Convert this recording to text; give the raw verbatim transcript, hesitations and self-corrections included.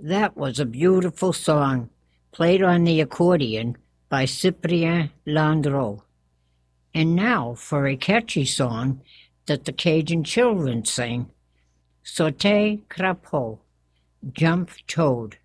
That was a beautiful song, played on the accordion by Cyprien Landreau. And now for a catchy song that the Cajun children sing, Sauté Crapaud, Jump Toad.